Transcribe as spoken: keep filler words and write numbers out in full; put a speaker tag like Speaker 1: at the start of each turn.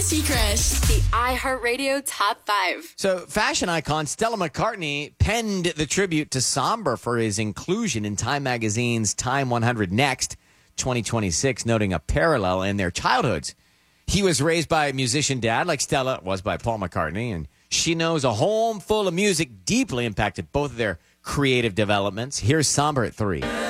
Speaker 1: Seacrest, the iHeartRadio Top five.
Speaker 2: So, fashion icon Stella McCartney penned the tribute to Somber for his inclusion in Time Magazine's Time one hundred Next twenty twenty-six, noting a parallel in their childhoods. He was raised by a musician dad like Stella was by Paul McCartney, and she knows a home full of music deeply impacted both of their creative developments. Here's Somber at three.